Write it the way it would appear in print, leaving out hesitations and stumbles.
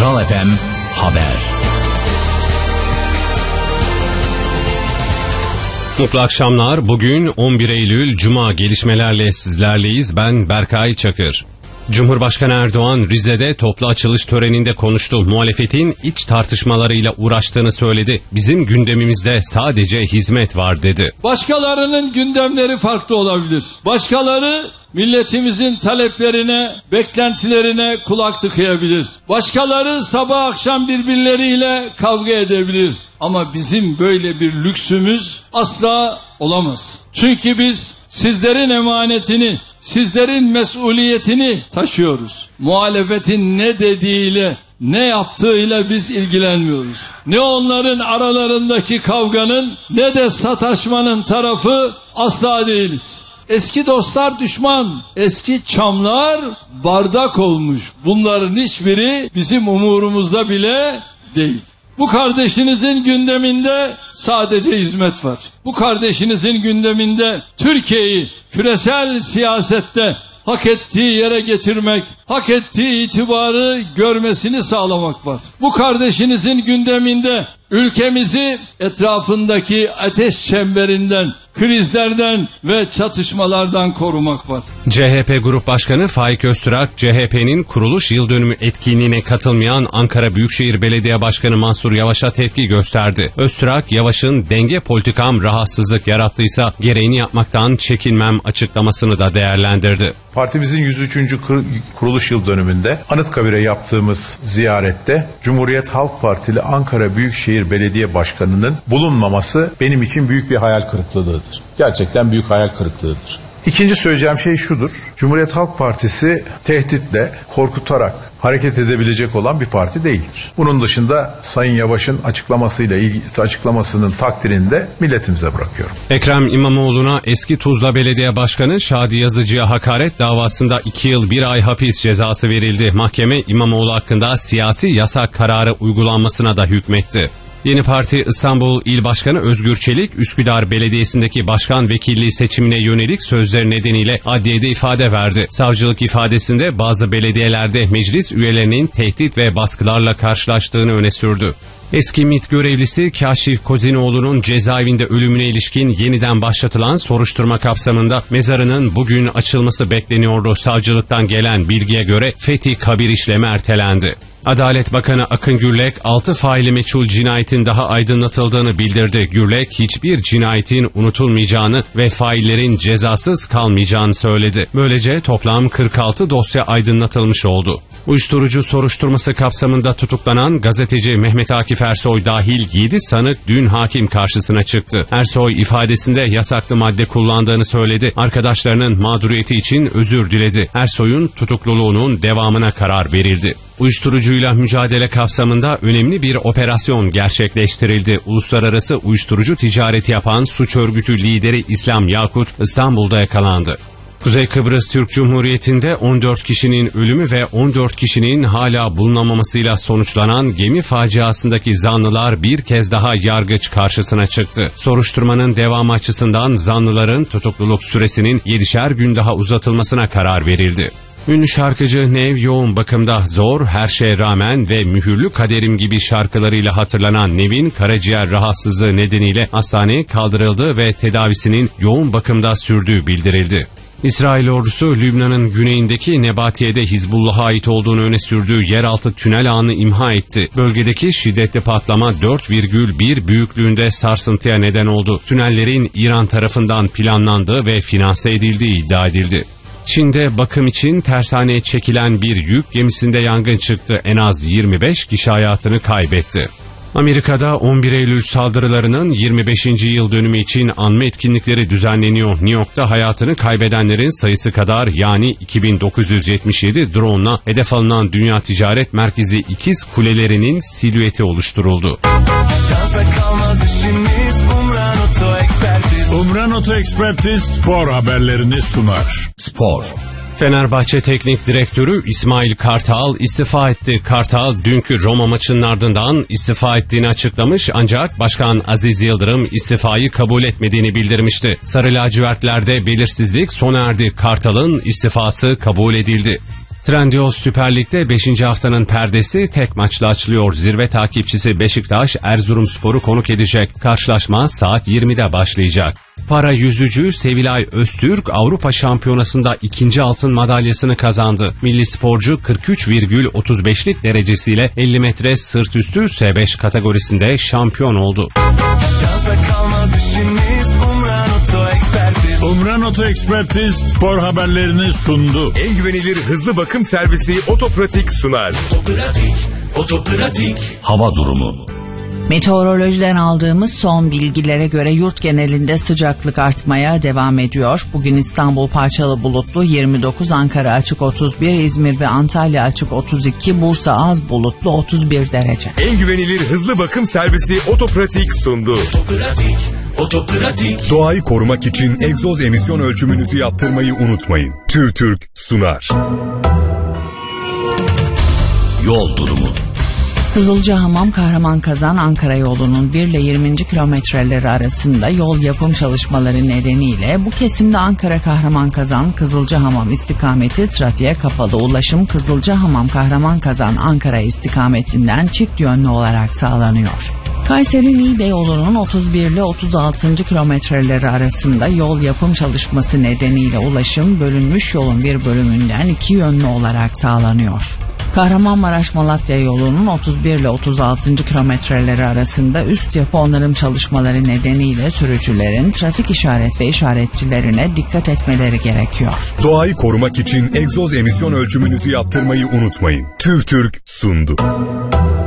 Kral FM Haber. Mutlu akşamlar. Bugün 11 Eylül Cuma, gelişmelerle sizlerleyiz. Ben Berkay Çakır. Cumhurbaşkanı Erdoğan Rize'de toplu açılış töreninde konuştu. Muhalefetin iç tartışmalarıyla uğraştığını söyledi. Bizim gündemimizde sadece hizmet var dedi. Başkalarının gündemleri farklı olabilir. Başkaları milletimizin taleplerine, beklentilerine kulak tıkayabilir. Başkaları sabah akşam birbirleriyle kavga edebilir. Ama bizim böyle bir lüksümüz asla olamaz. Çünkü biz sizlerin emanetini, sizlerin mesuliyetini taşıyoruz. Muhalefetin ne dediğiyle, ne yaptığıyla biz ilgilenmiyoruz. Ne onların aralarındaki kavganın ne de sataşmanın tarafı asla değiliz. Eski dostlar düşman, eski çamlar bardak olmuş. Bunların hiçbiri bizim umurumuzda bile değil. Bu kardeşinizin gündeminde sadece hizmet var. Bu kardeşinizin gündeminde Türkiye'yi küresel siyasette hak ettiği yere getirmek, hak ettiği itibarı görmesini sağlamak var. Bu kardeşinizin gündeminde ülkemizi etrafındaki ateş çemberinden, krizlerden ve çatışmalardan korumak var. CHP Grup Başkanı Faik Öztürk, CHP'nin kuruluş yıl dönümü etkinliğine katılmayan Ankara Büyükşehir Belediye Başkanı Mansur Yavaş'a tepki gösterdi. Öztürk, Yavaş'ın denge politikam rahatsızlık yarattıysa gereğini yapmaktan çekinmem açıklamasını da değerlendirdi. Partimizin 103. kuruluş yıl dönümünde Anıtkabir'e yaptığımız ziyarette Cumhuriyet Halk Partili Ankara Büyükşehir Belediye Başkanı'nın bulunmaması benim için büyük bir hayal kırıklığıdır. Gerçekten büyük hayal kırıklığıdır. İkinci söyleyeceğim şey şudur. Cumhuriyet Halk Partisi tehditle, korkutarak hareket edebilecek olan bir parti değildir. Bunun dışında Sayın Yavaş'ın açıklamasının takdirini de milletimize bırakıyorum. Ekrem İmamoğlu'na eski Tuzla Belediye Başkanı Şadi Yazıcı'ya hakaret davasında 2 yıl 1 ay hapis cezası verildi. Mahkeme İmamoğlu hakkında siyasi yasak kararı uygulanmasına da hükmetti. Yeni Parti İstanbul İl Başkanı Özgür Çelik, Üsküdar Belediyesi'ndeki başkan vekilliği seçimine yönelik sözleri nedeniyle adliyede ifade verdi. Savcılık ifadesinde bazı belediyelerde meclis üyelerinin tehdit ve baskılarla karşılaştığını öne sürdü. Eski MİT görevlisi Kaşif Kozinoğlu'nun cezaevinde ölümüne ilişkin yeniden başlatılan soruşturma kapsamında mezarının bugün açılması bekleniyordu. Savcılıktan gelen bilgiye göre fethi kabir işlemi ertelendi. Adalet Bakanı Akın Gürlek, 6 faili meçhul cinayetin daha aydınlatıldığını bildirdi. Gürlek, hiçbir cinayetin unutulmayacağını ve faillerin cezasız kalmayacağını söyledi. Böylece toplam 46 dosya aydınlatılmış oldu. Uyuşturucu soruşturması kapsamında tutuklanan gazeteci Mehmet Akif Ersoy dahil 7 sanık dün hakim karşısına çıktı. Ersoy ifadesinde yasaklı madde kullandığını söyledi. Arkadaşlarının mağduriyeti için özür diledi. Ersoy'un tutukluluğunun devamına karar verildi. Uyuşturucuyla mücadele kapsamında önemli bir operasyon gerçekleştirildi. Uluslararası uyuşturucu ticareti yapan suç örgütü lideri İslam Yakut İstanbul'da yakalandı. Kuzey Kıbrıs Türk Cumhuriyeti'nde 14 kişinin ölümü ve 14 kişinin hala bulunamamasıyla sonuçlanan gemi faciasındaki zanlılar bir kez daha yargıç karşısına çıktı. Soruşturmanın devamı açısından zanlıların tutukluluk süresinin 7'şer gün daha uzatılmasına karar verildi. Ünlü şarkıcı Nev yoğun bakımda. Zor, Her Şeye Rağmen ve Mühürlü Kaderim gibi şarkılarıyla hatırlanan Nev'in karaciğer rahatsızlığı nedeniyle hastaneye kaldırıldı ve tedavisinin yoğun bakımda sürdüğü bildirildi. İsrail ordusu Lübnan'ın güneyindeki Nebatiye'de Hizbullah'a ait olduğunu öne sürdüğü yeraltı tünel ağını imha etti. Bölgedeki şiddetli patlama 4,1 büyüklüğünde sarsıntıya neden oldu. Tünellerin İran tarafından planlandığı ve finanse edildiği iddia edildi. Çin'de bakım için tersaneye çekilen bir yük gemisinde yangın çıktı. En az 25 kişi hayatını kaybetti. Amerika'da 11 Eylül saldırılarının 25. yıl dönümü için anma etkinlikleri düzenleniyor. New York'ta hayatını kaybedenlerin sayısı kadar, yani 2977 drone'la hedef alınan Dünya Ticaret Merkezi İkiz Kulelerinin silüeti oluşturuldu. Şansa kalmaz işimiz, Umran Oto Ekspertiz spor haberlerini sunar. Spor. Fenerbahçe Teknik Direktörü İsmail Kartal istifa etti. Kartal dünkü Roma maçının ardından istifa ettiğini açıklamış, ancak Başkan Aziz Yıldırım istifayı kabul etmediğini bildirmişti. Sarı lacivertlerde belirsizlik sona erdi. Kartal'ın istifası kabul edildi. Trendyol Süper Lig'de 5. haftanın perdesi tek maçla açılıyor. Zirve takipçisi Beşiktaş Erzurumspor'u konuk edecek. Karşılaşma saat 20'de başlayacak. Para yüzücü Sevilay Öztürk Avrupa Şampiyonası'nda 2. altın madalyasını kazandı. Milli sporcu 43,35'lik derecesiyle 50 metre sırt üstü S5 kategorisinde şampiyon oldu. Şansa kalmaz işimiz Umran Oto Ekspertiz. Umran Oto Ekspertiz spor haberlerini sundu. En güvenilir hızlı bakım servisi Otopratik sunar. Otopratik. Hava durumu. Meteorolojiden aldığımız son bilgilere göre yurt genelinde sıcaklık artmaya devam ediyor. Bugün İstanbul parçalı bulutlu 29, Ankara açık 31, İzmir ve Antalya açık 32, Bursa az bulutlu 31 derece. En güvenilir hızlı bakım servisi Otopratik sundu. Otopratik. Doğayı korumak için egzoz emisyon ölçümünüzü yaptırmayı unutmayın. TÜRTÜRK sunar. Yol durumu. Kızılcahamam Kahramanmaraş Ankara yolunun 1 ile 20. kilometreleri arasında yol yapım çalışmaları nedeniyle bu kesimde Ankara Kahramanmaraş Kızılcahamam istikameti trafiğe kapalı. Ulaşım Kızılcahamam Kahramanmaraş Ankara istikametinden çift yönlü olarak sağlanıyor. Kayseri Niğde yolunun 31 ile 36. kilometreleri arasında yol yapım çalışması nedeniyle ulaşım bölünmüş yolun bir bölümünden iki yönlü olarak sağlanıyor. Kahramanmaraş-Malatya yolunun 31 ile 36. kilometreleri arasında üst yapı onarım çalışmaları nedeniyle sürücülerin trafik işaret ve işaretçilerine dikkat etmeleri gerekiyor. Doğayı korumak için egzoz emisyon ölçümünüzü yaptırmayı unutmayın. TÜRTÜRK sundu.